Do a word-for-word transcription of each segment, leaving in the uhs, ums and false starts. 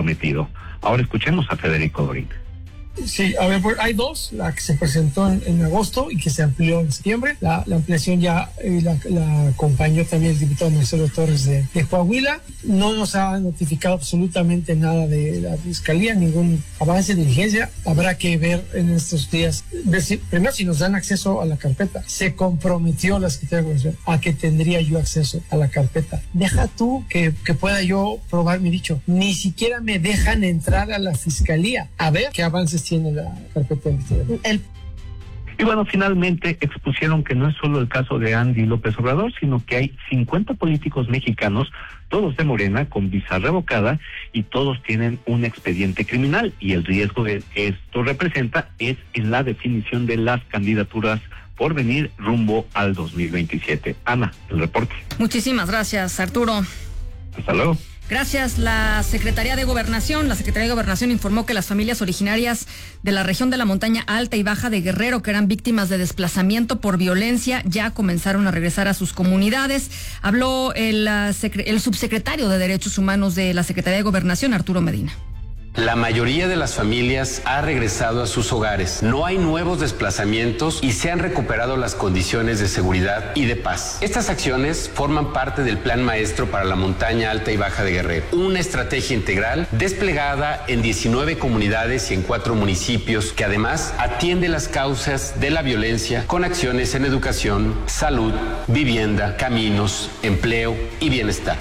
comprometido. Ahora escuchemos a Federico Dorin. Sí, a ver, hay dos, la que se presentó en, en agosto y que se amplió en septiembre. La, la ampliación ya eh, la, la acompañó también el diputado Marcelo Torres de, de Coahuila. No nos ha notificado absolutamente nada de la Fiscalía, ningún avance de diligencia. Habrá que ver en estos días, ver si, primero si nos dan acceso a la carpeta. Se comprometió la Secretaría de Gobernación a que tendría yo acceso a la carpeta. Deja tú que, que pueda yo probar mi dicho. Ni siquiera me dejan entrar a la Fiscalía a ver qué avances tiene la carpeta de investigación. El... Y bueno, finalmente expusieron que no es solo el caso de Andy López Obrador, sino que hay cincuenta políticos mexicanos, todos de Morena, con visa revocada, y todos tienen un expediente criminal, y el riesgo que esto representa es en la definición de las candidaturas por venir rumbo al dos mil veintisiete. Ana, el reporte. Muchísimas gracias, Arturo. Hasta luego. Gracias. La Secretaría de Gobernación, la Secretaría de Gobernación informó que las familias originarias de la región de la montaña alta y baja de Guerrero, que eran víctimas de desplazamiento por violencia, ya comenzaron a regresar a sus comunidades. Habló el, el subsecretario de Derechos Humanos de la Secretaría de Gobernación, Arturo Medina. La mayoría de las familias ha regresado a sus hogares. No hay nuevos desplazamientos y se han recuperado las condiciones de seguridad y de paz. Estas acciones forman parte del Plan Maestro para la Montaña Alta y Baja de Guerrero, una estrategia integral desplegada en diecinueve comunidades y en cuatro municipios que además atiende las causas de la violencia con acciones en educación, salud, vivienda, caminos, empleo y bienestar.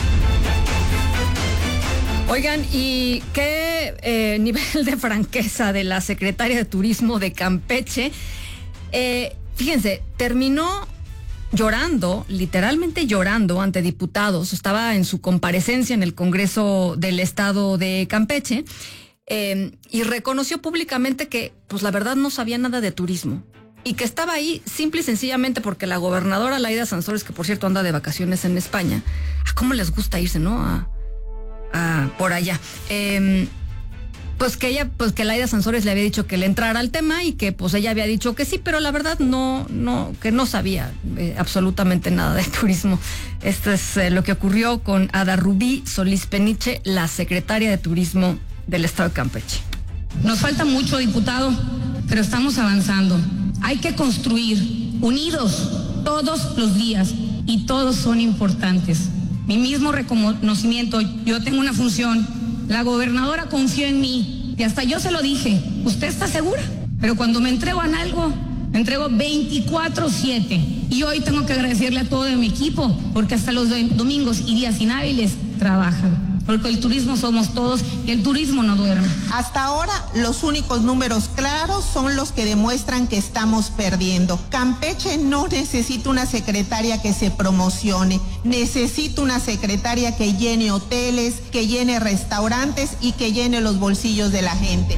Oigan, ¿y qué eh, nivel de franqueza de la secretaria de Turismo de Campeche? Eh, fíjense, terminó llorando, literalmente llorando ante diputados. Estaba en su comparecencia en el Congreso del Estado de Campeche eh, y reconoció públicamente que, pues la verdad, no sabía nada de turismo. Y que estaba ahí simple y sencillamente porque la gobernadora Laida Sansores, que por cierto anda de vacaciones en España, ¿a cómo les gusta irse, no? A... Ah, por allá. Eh, pues que ella, pues que Laida Sansores le había dicho que le entrara al tema y que pues ella había dicho que sí, pero la verdad no, no, que no sabía eh, absolutamente nada de turismo. Esto es eh, lo que ocurrió con Ada Rubí Solís Peniche, la secretaria de Turismo del Estado de Campeche. Nos falta mucho, diputado, pero estamos avanzando. Hay que construir, unidos, todos los días, y todos son importantes. Mi mismo reconocimiento, yo tengo una función, la gobernadora confió en mí y hasta yo se lo dije, ¿usted está segura? Pero cuando me entrego en algo, me entrego veinticuatro siete y hoy tengo que agradecerle a todo de mi equipo porque hasta los domingos y días inhábiles trabajan. Porque el turismo somos todos y el turismo no duerme. Hasta ahora, los únicos números claros son los que demuestran que estamos perdiendo. Campeche no necesita una secretaria que se promocione, necesita una secretaria que llene hoteles, que llene restaurantes y que llene los bolsillos de la gente.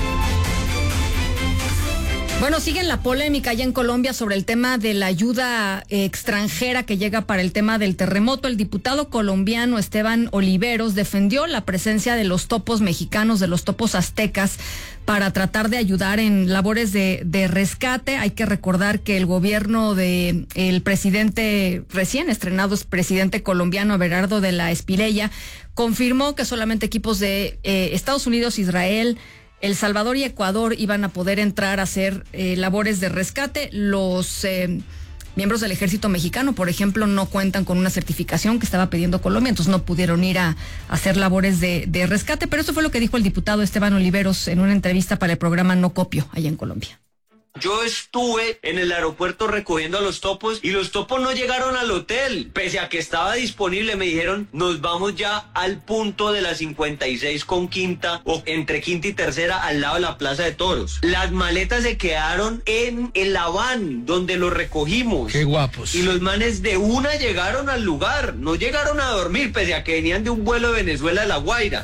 Bueno, sigue la polémica allá en Colombia sobre el tema de la ayuda eh, extranjera que llega para el tema del terremoto. El diputado colombiano Esteban Oliveros defendió la presencia de los topos mexicanos, de los topos aztecas, para tratar de ayudar en labores de, de rescate. Hay que recordar que el gobierno de el presidente recién estrenado, es presidente colombiano Abelardo de la Espriella, confirmó que solamente equipos de eh, Estados Unidos, Israel, El Salvador y Ecuador iban a poder entrar a hacer eh, labores de rescate. Los eh, miembros del ejército mexicano, por ejemplo, no cuentan con una certificación que estaba pidiendo Colombia, entonces no pudieron ir a, a hacer labores de, de rescate. Pero eso fue lo que dijo el diputado Esteban Oliveros en una entrevista para el programa No Copio, allá en Colombia. Yo estuve en el aeropuerto recogiendo a los topos y los topos no llegaron al hotel. Pese a que estaba disponible, me dijeron, nos vamos ya al punto de la cincuenta y seis con Quinta, o entre Quinta y Tercera, al lado de la Plaza de Toros. Las maletas se quedaron en el van donde los recogimos. Qué guapos. Y los manes de una llegaron al lugar, no llegaron a dormir, pese a que venían de un vuelo de Venezuela a La Guaira.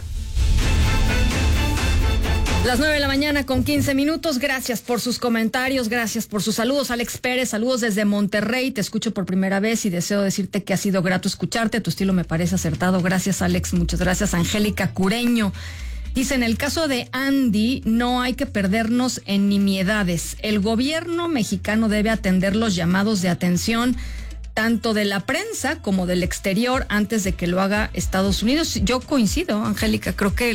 Las nueve de la mañana con quince minutos. Gracias por sus comentarios, gracias por sus saludos. Alex Pérez, saludos desde Monterrey. Te escucho por primera vez y deseo decirte que ha sido grato escucharte. Tu estilo me parece acertado. Gracias, Alex. Muchas gracias. Angélica Cureño dice, en el caso de Andy, no hay que perdernos en nimiedades. El gobierno mexicano debe atender los llamados de atención tanto de la prensa como del exterior antes de que lo haga Estados Unidos. Yo coincido, Angélica, creo que